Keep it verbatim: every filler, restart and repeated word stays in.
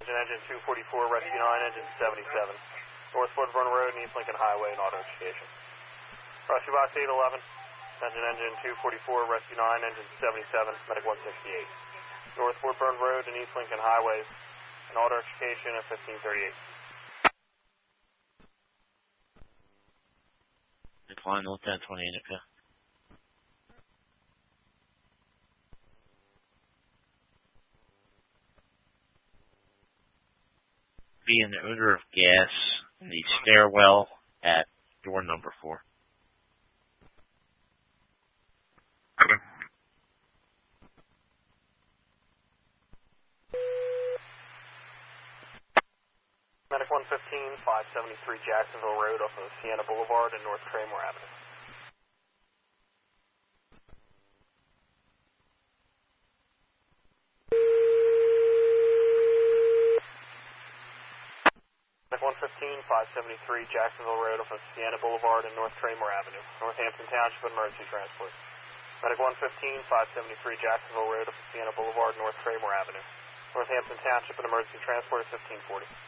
Engine, engine two forty-four, rescue nine, engine seventy-seven. North Woodburn Road and East Lincoln Highway and auto education. Rescue box eight eleven, engine, engine two forty-four, rescue nine, engine seventy-seven, medic one sixty-eight. North Woodburn Road and East Lincoln Highway and auto education at fifteen thirty-eight. Decline ten twenty Indica. Be in the odor of gas in the stairwell at door number four. Okay. Medic one fifteen, five seventy-three Jacksonville Road off of Sienna Boulevard and North Kramer Avenue. Medic one fifteen, five seventy-three Jacksonville Road off of Sienna Boulevard and North Kramer Avenue, Northampton Township Emergency Transport. Medic one fifteen, five seventy-three Jacksonville Road off of Sienna Boulevard, North Kramer Avenue, Northampton Township and Emergency Transport at fifteen forty.